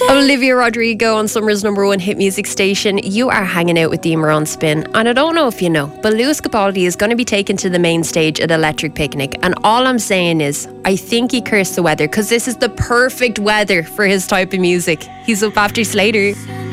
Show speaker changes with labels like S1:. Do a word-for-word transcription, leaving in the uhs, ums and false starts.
S1: Olivia Rodrigo on Summer's number one hit music station. You are hanging out with Deemer on Spin. And I don't know if you know, but Lewis Capaldi is going to be taken to the main stage at Electric Picnic. And all I'm saying is, I think he cursed the weather, because this is the perfect weather for his type of music. He's up after Slater.